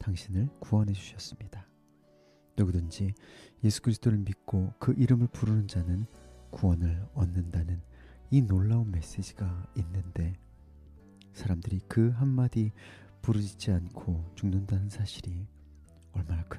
당신을 구원해 주셨습니다. 누구든지 예수 그리스도를 믿고 그 이름을 부르는 자는 구원을 얻는다는 이 놀라운 메시지가 있는데, 사람들이 그 한마디 부르짖지 않고 죽는다는 사실이 얼마나 큰